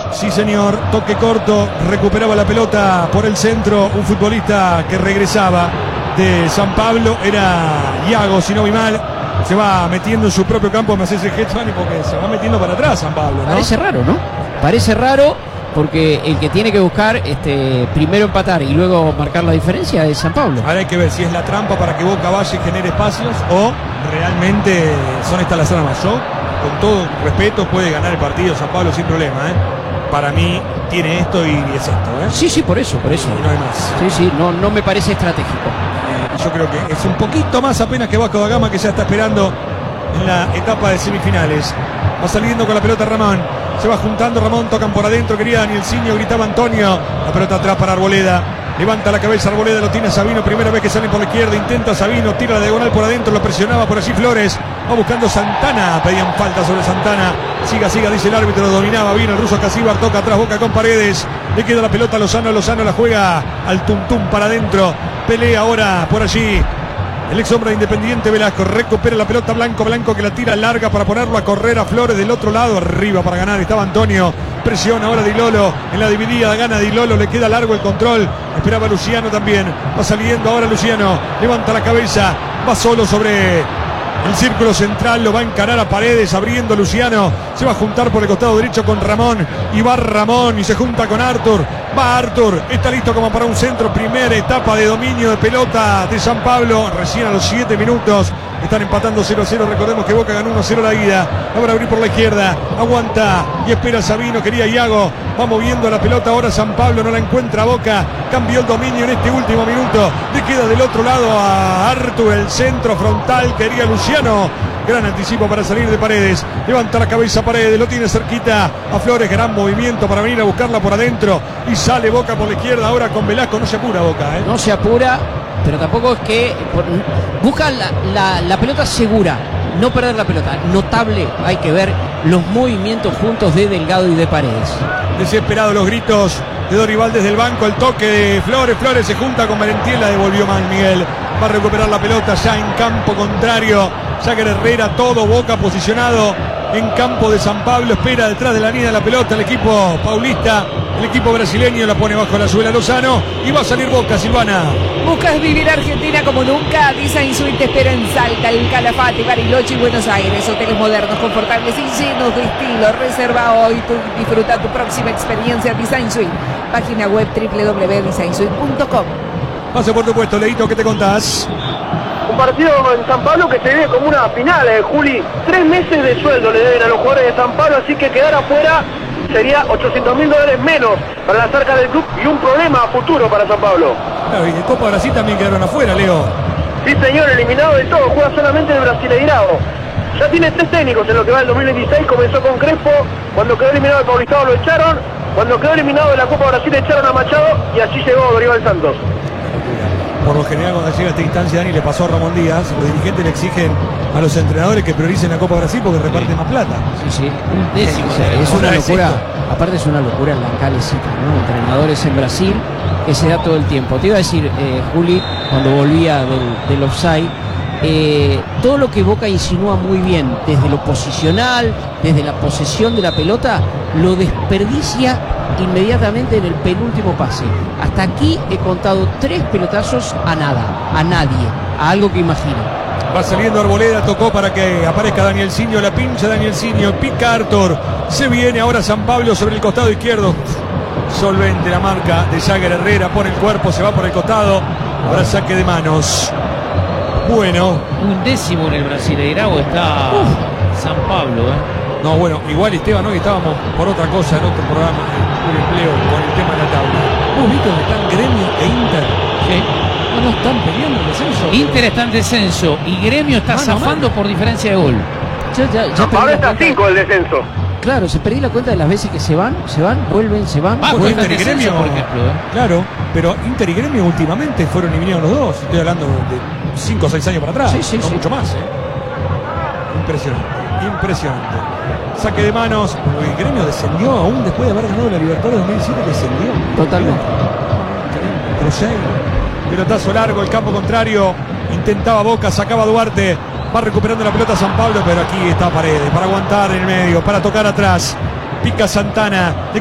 Sí, señor, toque corto, recuperaba la pelota por el centro, un futbolista que regresaba de San Pablo, era Iago, si no vi mal, se va metiendo en su propio campo, me hace ese gesto, porque se va metiendo para atrás San Pablo, ¿no? Parece raro, ¿no? Parece raro porque el que tiene que buscar primero empatar y luego marcar la diferencia es San Pablo. Ahora hay que ver si es la trampa para que Boca vaya y genere espacios o realmente son estas las armas. Yo, con todo respeto, puede ganar el partido San Pablo sin problema, ¿eh? Para mí tiene esto y es esto, ¿eh? Sí, por eso. Y no hay más. Sí, no me parece estratégico. Yo creo que es un poquito más apenas que Vasco da Gama, que ya está esperando en la etapa de semifinales. Va saliendo con la pelota Ramón. Se va juntando Ramón, tocan por adentro, quería Danielsinho, gritaba Antonio. La pelota atrás para Arboleda. Levanta la cabeza Arboleda, lo tiene Sabino, primera vez que sale por la izquierda, intenta Sabino, tira la diagonal por adentro, lo presionaba por allí Flores. Va buscando Santana, pedían falta sobre Santana. Siga, dice el árbitro, lo dominaba bien el ruso Casíbar, toca atrás Boca con Paredes. Le queda la pelota a Lozano la juega al tum para adentro. Pelea ahora por allí el ex hombre de Independiente, Velasco, recupera la pelota Blanco que la tira larga para ponerlo a correr a Flores del otro lado, arriba para ganar, estaba Antonio, presiona ahora Di Lolo, en la dividida gana Di Lolo, le queda largo el control, esperaba Luciano también, va saliendo ahora Luciano, levanta la cabeza, va solo sobre el círculo central, lo va a encarar a Paredes, abriendo Luciano, se va a juntar por el costado derecho con Ramón, y va Ramón y se junta con Arthur, va Arthur, está listo como para un centro, primera etapa de dominio de pelota de San Pablo, recién a los 7 minutos, están empatando 0-0, recordemos que Boca ganó 1-0 la ida, ahora abrir por la izquierda, aguanta y espera Sabino, quería Iago, va moviendo la pelota ahora San Pablo, no la encuentra Boca, cambió el dominio en este último minuto, le queda del otro lado a Arthur, el centro frontal, quería Luciano, gran anticipo para salir de Paredes, levanta la cabeza Paredes, lo tiene cerquita a Flores, gran movimiento para venir a buscarla por adentro y sale Boca por la izquierda ahora con Velasco, no se apura Boca, ¿eh? No se apura, pero tampoco es que busca la pelota segura, no perder la pelota. Notable, hay que ver los movimientos juntos de Delgado y de Paredes. Desesperados los gritos de Dorival desde el banco, el toque de Flores se junta con Merentiel, la devolvió mal Miguel, va a recuperar la pelota ya en campo contrario, Jagger Herrera, todo Boca posicionado en campo de San Pablo, espera detrás de la línea de la pelota el equipo paulista, el equipo brasileño la pone bajo la suela Lozano y va a salir Boca, Silvana. ¿Buscas vivir Argentina como nunca? Design Suite te espera en Salta, El Calafate, Bariloche y Buenos Aires. Hoteles modernos, confortables y llenos de estilo. Reserva hoy, disfruta tu próxima experiencia Design Suite. Página web www.designsuite.com. Pase por tu puesto, Leito, ¿qué te contás? Un partido en San Pablo que se ve como una final, Juli. 3 meses de sueldo le deben a los jugadores de San Pablo, así que quedar afuera sería $800.000 menos para las arcas del club y un problema a futuro para San Pablo. Claro, y de Copa Brasil también quedaron afuera, Leo. Sí, señor, eliminado de todo, juega solamente el Brasileirao. Ya tiene 3 técnicos en lo que va del 2016, comenzó con Crespo, cuando quedó eliminado el Paulistado lo echaron, cuando quedó eliminado de la Copa Brasil echaron a Machado y así llegó Dorival Santos. Por lo general, cuando llega a esta instancia, Dani, le pasó a Ramón Díaz, los dirigentes le exigen a los entrenadores que prioricen la Copa Brasil porque reparten más plata. Sí, un décimo. Es una locura, aparte es una locura en la calecita, ¿no? Entrenadores en Brasil, que se da todo el tiempo. Te iba a decir, Juli, cuando volvía del offside, todo lo que Boca insinúa muy bien, desde lo posicional, desde la posesión de la pelota, lo desperdicia inmediatamente en el penúltimo pase. Hasta aquí he contado 3 pelotazos a nada, a nadie, a algo que imagino. Va saliendo Arboleda, tocó para que aparezca Danielsinho, la pincha Danielsinho, pica Arthur, se viene ahora San Pablo sobre el costado izquierdo, solvente la marca de Jagger Herrera, pone el cuerpo, se va por el costado, ahora saque de manos. Bueno. Un décimo en el Brasileirao está San Pablo, No, bueno, igual Esteban, hoy estábamos por otra cosa en otro programa, un empleo con el tema de la tabla. ¿Vos viste dónde están Gremio e Inter? Sí. No están peleando el descenso. Inter está en descenso y Gremio está zafando por diferencia de gol. Ahora está 5 el descenso. Claro, se perdí la cuenta de las veces que se van, vuelven, se van. Bueno, Inter y Gremio, por ejemplo. Claro, pero Inter y Gremio últimamente fueron eliminados los dos. Estoy hablando de 5 o 6 años para atrás. Sí, no mucho más. Impresionante. Saque de manos. El Gremio descendió aún después de haber ganado la Libertadores 2007, descendió. Totalmente. Pelotazo largo, el campo contrario. Intentaba Boca, sacaba Duarte. Va recuperando la pelota San Pablo, pero aquí está Paredes para aguantar en el medio, para tocar atrás. Pica Santana.